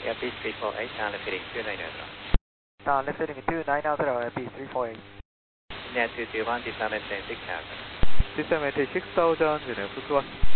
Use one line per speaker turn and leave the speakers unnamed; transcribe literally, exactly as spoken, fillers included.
Airbus three four eight, down left heading two nine zero.
Down left heading two nine zero, Airbus three four eight.
India two two one, descend maintain six thousand.
Descend maintain six thousand, F two one.